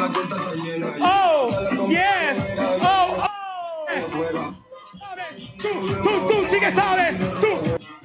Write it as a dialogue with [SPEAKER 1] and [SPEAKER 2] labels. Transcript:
[SPEAKER 1] Oh, yes. Oh, oh. Yes. Sabes, tú sí que sabes. Tú